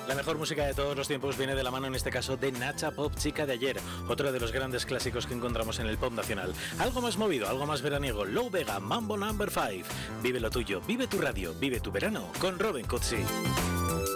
La mejor música de todos los tiempos viene de la mano, en este caso, de Nacha Pop, Chica de Ayer, otro de los grandes clásicos que encontramos en el pop nacional. Algo más movido, algo más veraniego, Low Vega, Mambo No. 5. Vive lo tuyo, vive tu radio, vive tu verano con Robin Cutsi.